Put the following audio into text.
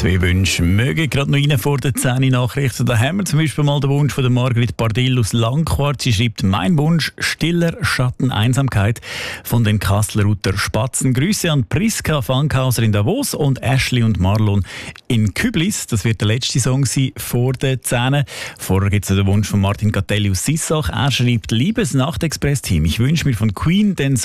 2 Wünsche mögen gerade noch rein vor den 10 Nachrichten. Da haben wir zum Beispiel mal den Wunsch von der Margrit Bardill aus Langquart. Sie schreibt: Mein Wunsch, stiller Schatten, Einsamkeit von den Kastelruther Spatzen. Grüße an Priska Fankhauser in Davos und Ashley und Marlon in Küblis. Das wird der letzte Song sein vor den 10. Vorher gibt es den Wunsch von Martin Gattelli aus Sissach. Er schreibt: Liebes Nachtexpress-Team, ich wünsche mir von Queen den